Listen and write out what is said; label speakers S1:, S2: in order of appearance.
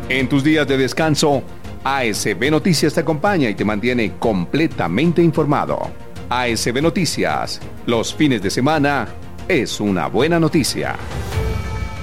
S1: En tus días de descanso, ASB Noticias te acompaña y te mantiene completamente informado. ASB Noticias, los fines de semana, es una buena noticia.